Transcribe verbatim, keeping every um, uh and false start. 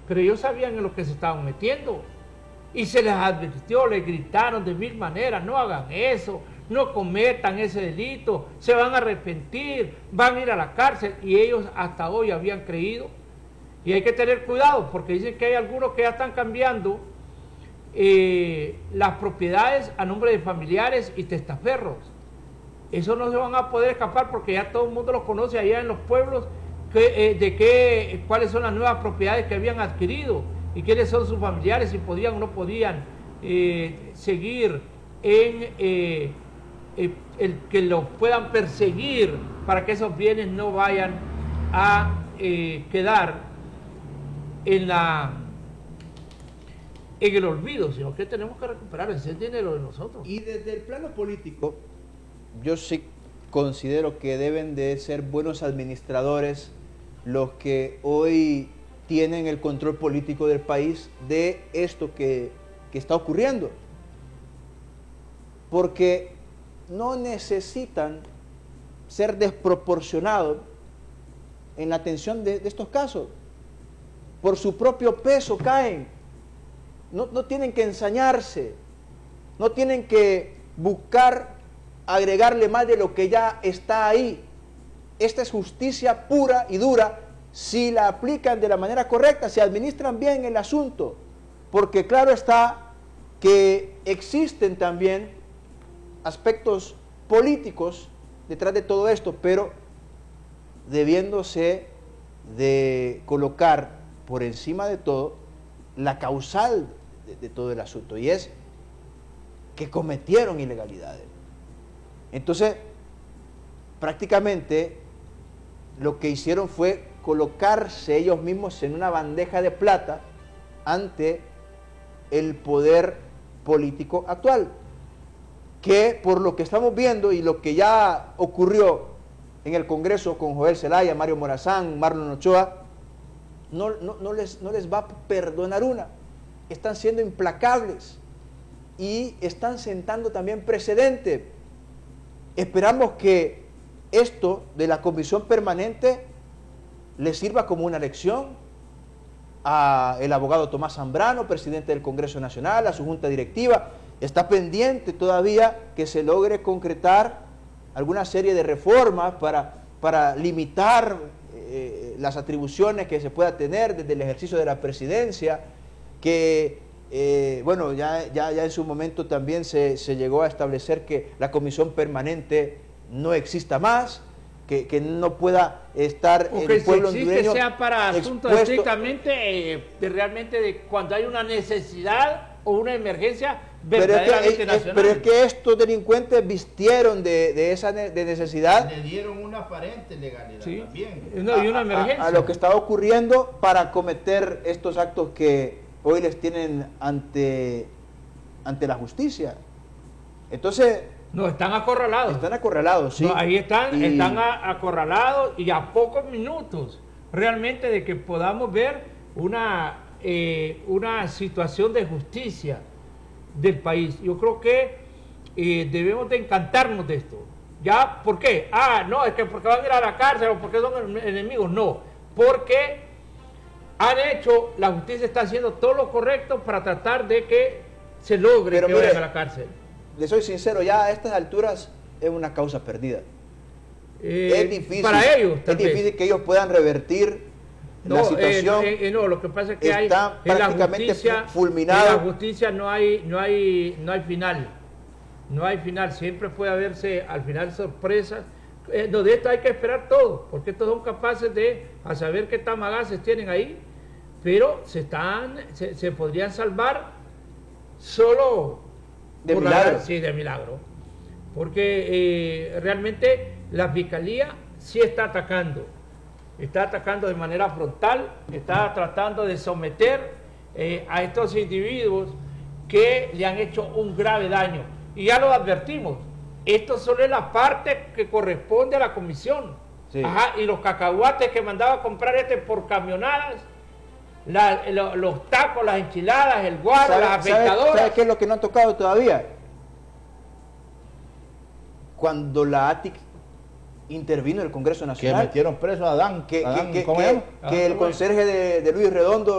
pero ellos sabían en lo que se estaban metiendo. Y se les advirtió, les gritaron de mil maneras, no hagan eso, no cometan ese delito, se van a arrepentir, van a ir a la cárcel, y ellos hasta hoy habían creído. Y hay que tener cuidado, porque dicen que hay algunos que ya están cambiando eh, las propiedades a nombre de familiares y testaferros. Eso no se van a poder escapar, porque ya todo el mundo los conoce allá en los pueblos, que, eh, de qué, cuáles son las nuevas propiedades que habían adquirido, y quiénes son sus familiares, si podían o no podían eh, seguir en eh, eh, el que los puedan perseguir para que esos bienes no vayan a eh, quedar en la en el olvido, sino que tenemos que recuperar ese dinero de nosotros. Y desde el plano político, yo sí considero que deben de ser buenos administradores los que hoy tienen el control político del país de esto que, que está ocurriendo. Porque no necesitan ser desproporcionados en la atención de, de estos casos. Por su propio peso caen. No, no tienen que ensañarse, no tienen que buscar agregarle más de lo que ya está ahí. Esta es justicia pura y dura si la aplican de la manera correcta, si administran bien el asunto, porque claro está que existen también aspectos políticos detrás de todo esto, pero debiéndose de colocar por encima de todo la causal de, de todo el asunto, y es que cometieron ilegalidades. Entonces, prácticamente lo que hicieron fue colocarse ellos mismos en una bandeja de plata ante el poder político actual, que por lo que estamos viendo y lo que ya ocurrió en el Congreso con Joel Zelaya, Mario Morazán, Marlon Ochoa, no, no, no, les, no les va a perdonar una. Están siendo implacables y están sentando también precedente. Esperamos que esto de la comisión permanente le sirva como una lección al abogado Tomás Zambrano, presidente del Congreso Nacional, a su junta directiva. Está pendiente todavía que se logre concretar alguna serie de reformas para, para limitar eh, las atribuciones que se pueda tener desde el ejercicio de la presidencia, que, eh, bueno, ya, ya, ya en su momento también se, se llegó a establecer que la comisión permanente no exista más, que, que no pueda estar o el que pueblo si existe hondureño sea para asuntos expuesto. estrictamente eh, de realmente de cuando hay una necesidad o una emergencia Pero es, verdaderamente que, es, nacional. pero es que estos delincuentes vistieron de, de esa ne de necesidad. Le dieron una aparente legalidad, sí, también. no, y una emergencia. A, a, a lo que estaba ocurriendo para cometer estos actos que hoy les tienen ante, ante la justicia. Entonces... No, están acorralados. Están acorralados, sí. No, ahí están, y... están a, acorralados y a pocos minutos realmente de que podamos ver una, eh, una situación de justicia del país. Yo creo que eh, debemos de encantarnos de esto. ¿Ya? ¿Por qué? Ah, no, es que porque van a ir a la cárcel o porque son enemigos. No, porque han hecho, la justicia está haciendo todo lo correcto para tratar de que se logre Pero que mire, vayan a la cárcel. Le soy sincero, ya a estas alturas es una causa perdida. Eh, es difícil, para ellos, es difícil vez. que ellos puedan revertir no, la situación. Eh, eh, no, lo que pasa es que está hay, prácticamente en la justicia, fulminado. En la justicia no hay, no hay, no hay final, no hay final. Siempre puede haberse al final sorpresas. Eh, no, de esto hay que esperar todo, porque estos son capaces de a saber qué tamagaces tienen ahí, pero se están, se, se podrían salvar solo de milagro. La, sí, de milagro, porque eh, realmente la fiscalía sí está atacando, está atacando de manera frontal, está tratando de someter eh, a estos individuos que le han hecho un grave daño, y ya lo advertimos, esto solo es la parte que corresponde a la comisión. Sí. Ajá, y los cacahuates que mandaba a comprar este por camionadas, La, lo, los tacos, las enchiladas, el guaro, las afeitadoras. ¿Sabe qué es lo que no han tocado todavía? Cuando la A T I C intervino en el Congreso Nacional. Que metieron preso a Adán. Que, Adán que, ¿cómo que, llama? que el conserje de, de Luis Redondo